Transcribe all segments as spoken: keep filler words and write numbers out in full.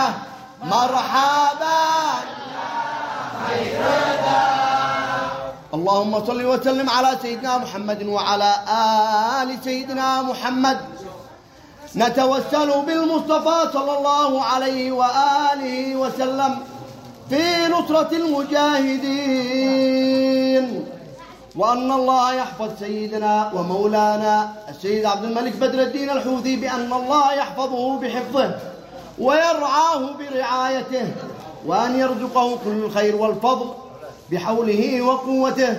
المدينة مرحبا اللهم صل وسلم على سيدنا محمد وعلى آل سيدنا محمد. نتوسل بالمصطفى صلى الله عليه وآله وسلم في نصرة المجاهدين، وأن الله يحفظ سيدنا ومولانا السيد عبد الملك بدر الدين الحوثي، بأن الله يحفظه بحفظه ويرعاه برعايته، وأن يرزقه كل الخير والفضل بحوله وقوته.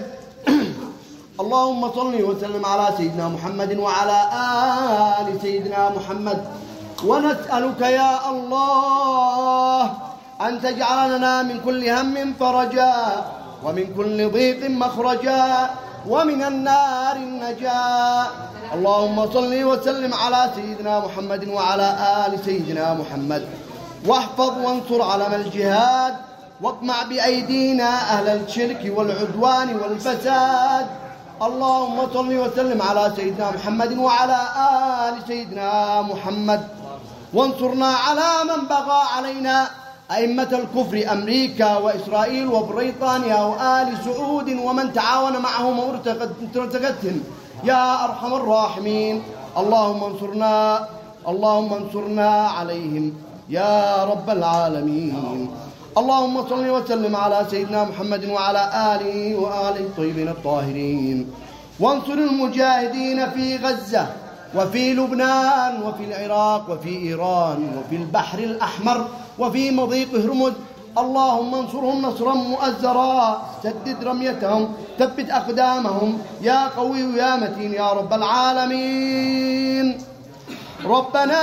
اللهم صل وسلم على سيدنا محمد وعلى آل سيدنا محمد. ونسألك يا الله أن تجعل لنا من كل هم فرجا، ومن كل ضيق مخرجا، ومن النار النجاة. اللهم صل وسلم على سيدنا محمد وعلى آل سيدنا محمد. واحفظ وانصر علم الجهاد، واقمع بأيدينا أهل الشرك والعدوان والفساد. اللهم صل وسلم على سيدنا محمد وعلى آل سيدنا محمد. وانصرنا على من بغى علينا، أئمة الكفر أمريكا وإسرائيل وبريطانيا وآل سعود ومن تعاون معهم وارتقتهم يا أرحم الراحمين. اللهم انصرنا اللهم انصرنا عليهم يا رب العالمين. اللهم صل وسلم على سيدنا محمد وعلى آله وآله الطيبين الطاهرين. وانصر المجاهدين في غزة وفي لبنان وفي العراق وفي إيران وفي البحر الأحمر وفي مضيق هرمز. اللهم انصرهم نصرا مؤزرا، سدد رميتهم، ثبت أقدامهم يا قوي يا متين يا رب العالمين. ربنا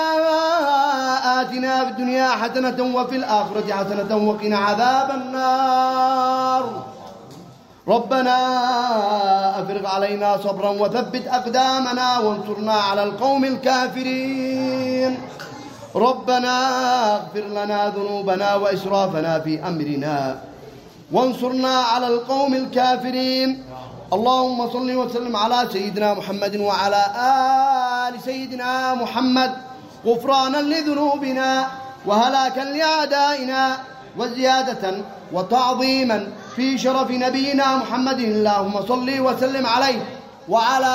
آتنا في الدنيا حسنة وفي الآخرة حسنة وقنا عذاب النار. ربنا أفرغ علينا صبرا وثبت أقدامنا وانصرنا على القوم الكافرين. ربنا اغفر لنا ذنوبنا وإسرافنا في أمرنا وانصرنا على القوم الكافرين. اللهم صل وسلم على سيدنا محمد وعلى آل سيدنا محمد، غفرانا لذنوبنا وهلاكا لأعدائنا وزيادة وتعظيما في شرف نبينا محمد. اللهم صل وسلم عليه وعلى